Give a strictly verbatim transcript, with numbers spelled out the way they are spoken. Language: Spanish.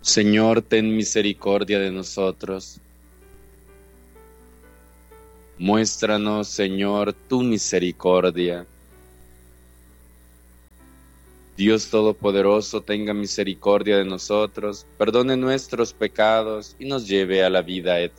Señor, ten misericordia de nosotros. Muéstranos, Señor, tu misericordia. Dios Todopoderoso, tenga misericordia de nosotros, perdone nuestros pecados y nos lleve a la vida eterna.